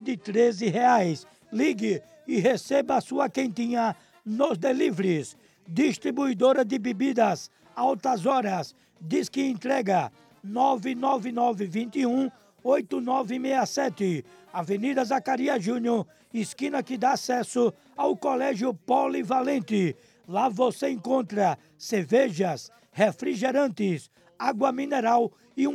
de R$13. Ligue e receba a sua quentinha nos deliveries. Distribuidora de bebidas Altas Horas. Diz que entrega 99921-8967. Avenida Zacarias Júnior, esquina que dá acesso ao Colégio Polivalente. Lá você encontra cervejas, refrigerantes, água mineral e um